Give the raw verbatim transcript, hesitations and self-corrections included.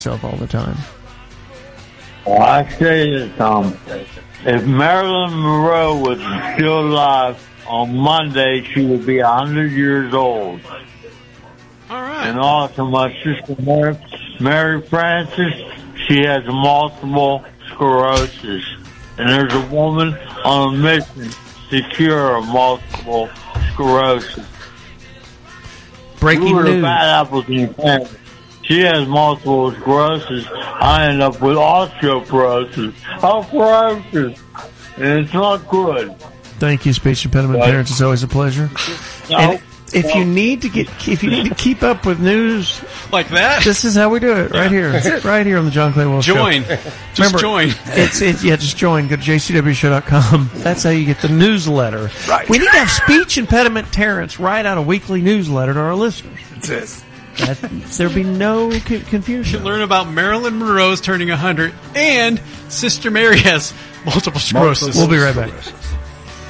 myself all the time. Well, I say this, Tom. If Marilyn Monroe was still alive on Monday, she would be one hundred years old. All right. And also, my sister Mary, Mary Frances, she has multiple sclerosis. And there's a woman on a mission to cure multiple sclerosis. Breaking we were news. The bad apples in the family. She has multiple sclerosis. I end up with osteoporosis. Osteoporosis. And it's not good. Thank you, speech impediment Right. parents. It's always a pleasure. No, and if no. you need to get, if you need to keep up with news like that, this is how we do it. Right here, right here on the John Clay Wells Show. Join. Just Remember, join. It's it's yeah, just join. Go to j c w show dot com. That's how you get the newsletter. Right. We need to have speech impediment Terrence write out a weekly newsletter to our listeners. That's it. That, there'll be no co- You confusion. learn about Marilyn Monroe's turning one hundred, and Sister Mary has multiple sclerosis. We'll be right back.